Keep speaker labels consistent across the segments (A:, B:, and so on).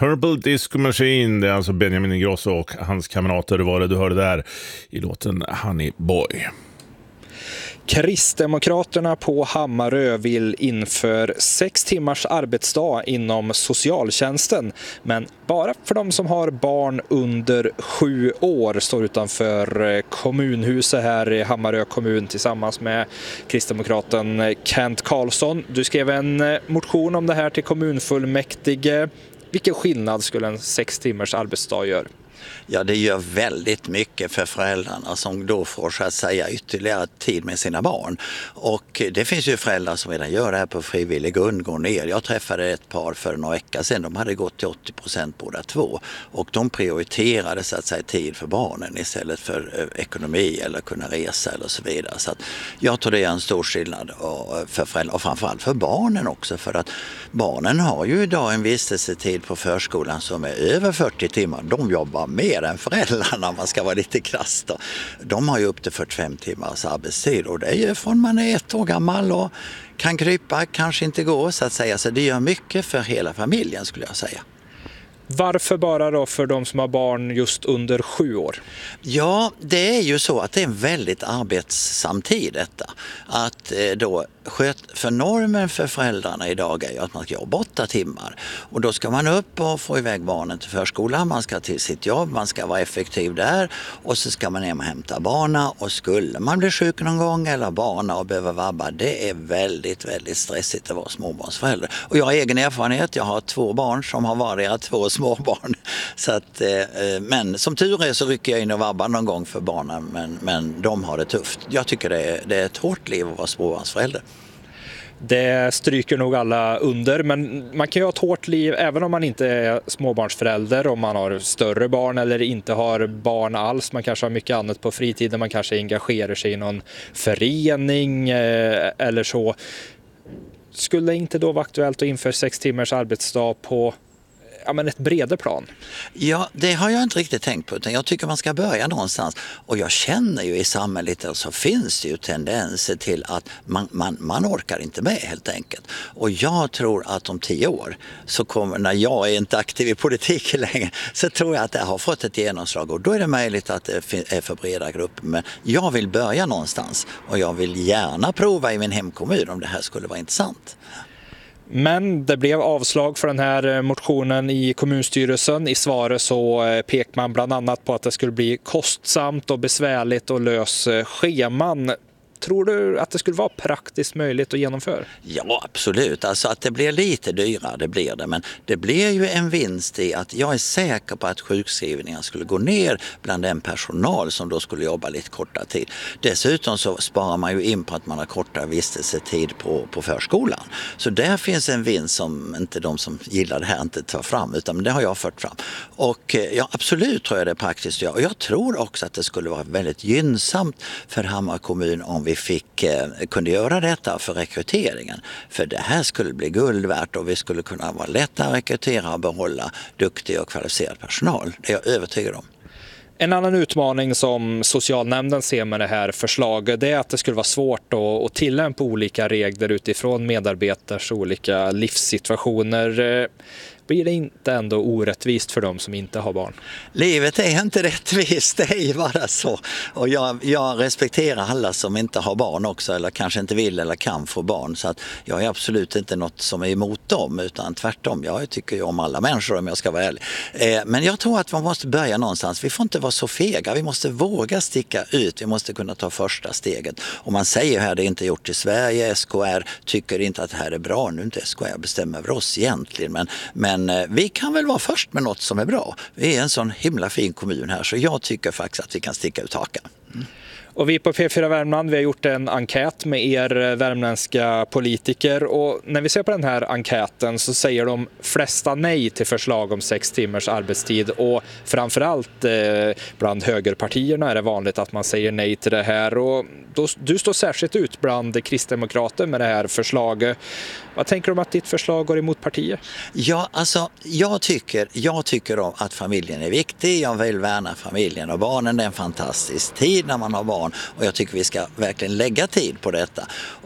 A: Purple Disco Machine. Det är alltså Benjamin Ingrosso och hans kamrater. Det var det du hörde där i låten Honey Boy.
B: Kristdemokraterna på Hammarö vill inför 6 timmars arbetsdag inom socialtjänsten, men bara för de som har barn under 7 år, står utanför kommunhuset här i Hammarö kommun tillsammans med kristdemokraten Kent Karlsson. Du skrev en motion om det här till kommunfullmäktige. Vilken skillnad skulle en 6 timmars arbetsdag göra?
C: Ja, det gör väldigt mycket för föräldrarna som då får så att säga ytterligare tid med sina barn. Och det finns ju föräldrar som redan gör det här på frivillig grund, går ner. Jag träffade ett par för några veckor sedan, de hade gått till 80% båda två. Och de prioriterade så att säga tid för barnen istället för ekonomi eller kunna resa eller så vidare. Så att jag tror det är en stor skillnad för föräldrar och framförallt för barnen också. För att barnen har ju idag en vistelsetid på förskolan som är över 40 timmar. De jobbar mer än föräldrarna om man ska vara lite krass då. De har ju upp till 45 timmars arbetstid och det är ju från man är 1 år gammal och kan krypa, kanske inte gå så att säga. Så det gör mycket för hela familjen skulle jag säga.
B: Varför bara då för de som har barn just under 7 år?
C: Ja, det är ju så att det är en väldigt arbetsam tid detta. Att då för normen för föräldrarna idag är ju att man ska jobba 8 timmar. Och då ska man upp och få iväg barnen till förskolan, man ska till sitt jobb, man ska vara effektiv där och så ska man hem och hämta barna. Och skulle man bli sjuk någon gång eller barna och behöva vabba, det är väldigt, väldigt stressigt att vara småbarnsförälder. Och jag har egen erfarenhet, jag har 2 barn som har varit 2 småbarn. Så att, men som tur är så rycker jag in och vabbar någon gång för barnen, men de har det tufft. Jag tycker det är ett hårt liv att vara småbarnsförälder.
B: Det stryker nog alla under, men man kan ju ha ett hårt liv även om man inte är småbarnsförälder, om man har större barn eller inte har barn alls. Man kanske har mycket annat på fritiden, man kanske engagerar sig i någon förening eller så. Skulle det inte då vara aktuellt att införa 6 timmars arbetsdag på ett bredare plan? Ja,
C: det har jag inte riktigt tänkt på, utan jag tycker man ska börja någonstans. Och jag känner ju i samhället så finns det ju tendenser till att man orkar inte med helt enkelt. Och jag tror att om 10 år, så kommer, när jag är inte aktiv i politiken längre, så tror jag att det har fått ett genomslag. Och då är det möjligt att det är för breda grupper. Men jag vill börja någonstans och jag vill gärna prova i min hemkommun om det här skulle vara intressant.
B: Men det blev avslag för den här motionen i kommunstyrelsen. I svaret så pekar man bland annat på att det skulle bli kostsamt och besvärligt att lösa scheman. Tror du att det skulle vara praktiskt möjligt att genomföra?
C: Ja, absolut. Alltså att det blir lite dyrare, det blir det. Men det blir ju en vinst i att jag är säker på att sjukskrivningar skulle gå ner bland den personal som då skulle jobba lite kortare tid. Dessutom så sparar man ju in på att man har kortare vistelsetid på förskolan. Så där finns en vinst som inte de som gillar det här inte tar fram, utan det har jag fört fram. Och ja, absolut tror jag det är praktiskt att göra. Och jag tror också att det skulle vara väldigt gynnsamt för Hammar kommun om vi kunde göra detta för rekryteringen. För det här skulle bli guld värt och vi skulle kunna vara lättare att rekrytera och behålla duktig och kvalificerad personal. Det är jag övertygad om.
B: En annan utmaning som socialnämnden ser med det här förslaget, det är att det skulle vara svårt att tillämpa olika regler utifrån medarbetars olika livssituationer. Blir det inte ändå orättvist för dem som inte har barn?
C: Livet är inte rättvist, det är ju bara så. Och jag respekterar alla som inte har barn också, eller kanske inte vill eller kan få barn. Så att jag är absolut inte något som är emot dem, utan tvärtom. Jag tycker ju om alla människor om jag ska vara ärlig. Men jag tror att man måste börja någonstans. Vi får inte vara så fega, vi måste våga sticka ut. Vi måste kunna ta första steget. Och man säger här, det är inte gjort i Sverige. SKR tycker inte att det här är bra. Nu inte SKR bestämmer över oss egentligen, men vi kan väl vara först med något som är bra. Vi är en sån himla fin kommun här, så jag tycker faktiskt att vi kan sticka ut hakan.
B: Och vi på P4 Värmland, vi har gjort en enkät med er värmländska politiker, och när vi ser på den här enkäten så säger de flesta nej till förslag om 6 timmars arbetstid, och framförallt bland högerpartierna är det vanligt att man säger nej till det här, och du står särskilt ut bland kristdemokrater med det här förslaget. Vad tänker du om att ditt förslag går emot partiet? Ja, alltså jag tycker om att familjen är viktig. Jag vill värna familjen och barnen. Det är en fantastisk tid när man har barn
C: barn. Och jag tycker vi ska verkligen lägga tid på detta.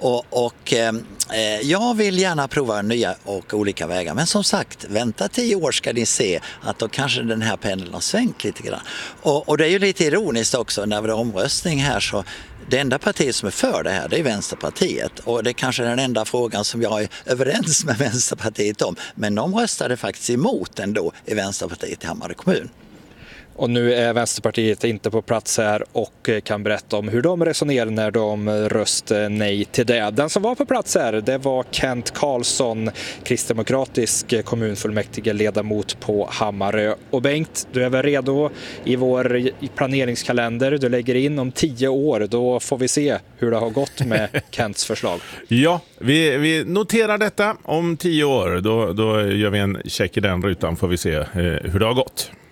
C: Jag vill gärna prova nya och olika vägar. Men som sagt, vänta 10 år ska ni se att då kanske den här pendeln har svängt lite grann. Och det är ju lite ironiskt också när det är omröstning här, så det enda partiet som är för det här, det är Vänsterpartiet. Och det är kanske den enda frågan som jag är överens med Vänsterpartiet om. Men de röstade faktiskt emot ändå i Vänsterpartiet i Hammarö kommun.
B: Och nu är Vänsterpartiet inte på plats här och kan berätta om hur de resonerar när de röstade nej till det. Den som var på plats här, det var Kent Karlsson, kristdemokratisk kommunfullmäktige ledamot på Hammarö. Och Bengt, du är väl redo i vår planeringskalender? Du lägger in om 10 år, då får vi se hur det har gått med Kents förslag.
A: Ja, vi noterar detta om 10 år. Då gör vi en check i den rutan, får vi se hur det har gått.